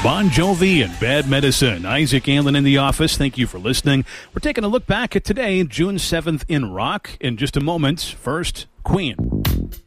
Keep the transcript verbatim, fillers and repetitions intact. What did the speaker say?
Bon Jovi and Bad Medicine. Isaac Allen in the office. Thank you for listening. We're taking a look back at today, June seventh in rock. In just a moment, first, Queen.